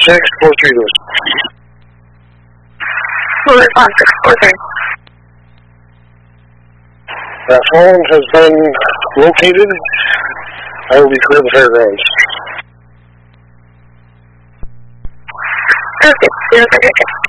643. Full response 643. That phone has been located. I will be clear of the fairgrounds. Okay,